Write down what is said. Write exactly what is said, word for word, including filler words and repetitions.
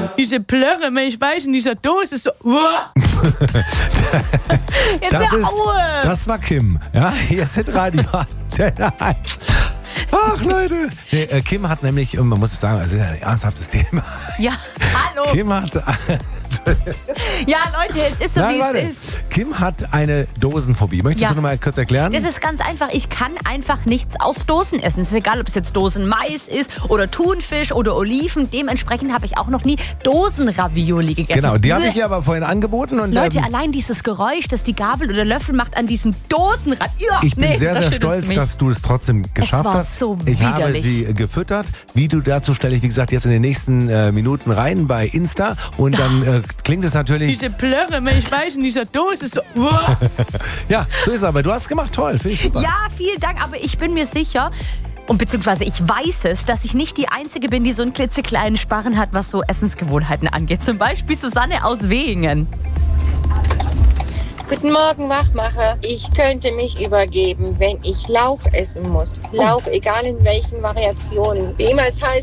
Diese Plörre, wenn ich weiß, in dieser Dose ist so... Jetzt Das, hör ist, auf. das war Kim. Ja, hier sind Radio Antenne eins. Ach, Leute. Nee, äh, Kim hat nämlich, und man muss es sagen, also ist ja ein ernsthaftes Thema. Ja, hallo. Kim hat... Ja, Leute, es ist so, Nein, wie warte. es ist. Kim hat eine Dosenphobie. Möchtest Ja. du noch mal kurz erklären? Das ist ganz einfach. Ich kann einfach nichts aus Dosen essen. Es ist egal, ob es jetzt Dosenmais ist oder Thunfisch oder Oliven. Dementsprechend habe ich auch noch nie Dosenravioli gegessen. Genau, die habe Bäh. ich dir aber vorhin angeboten. Und, Leute, ähm, allein dieses Geräusch, das die Gabel oder Löffel macht an diesem Dosenrad. Ja, ich bin nee, sehr, das sehr schüttelt's stolz, mich. dass du es trotzdem geschafft war hast. so ich habe widerlich. sie gefüttert. Wie du dazu stelle ich, wie gesagt, jetzt in den nächsten äh, Minuten rein bei Insta. Und dann äh, klingt es natürlich... Diese Plörre, wenn ich weiß, in dieser Dose ist so... Ja, so ist es aber. Du hast es gemacht. Toll. Finde ich super. Ja, vielen Dank, aber ich bin mir sicher... Und beziehungsweise ich weiß es, dass ich nicht die Einzige bin, die so einen klitzekleinen Sparren hat, was so Essensgewohnheiten angeht. Zum Beispiel Susanne aus Wehingen. Guten Morgen, Wachmacher. Ich könnte mich übergeben, wenn ich Lauch essen muss. Lauch, egal in welchen Variationen. Wie immer es heißt,